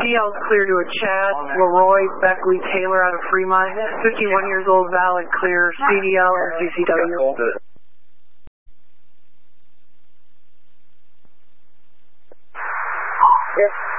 CDL is clear to a Chad Leroy Beckley Taylor out of Fremont. 51 years old, valid, clear, CDL and CCW. Yes.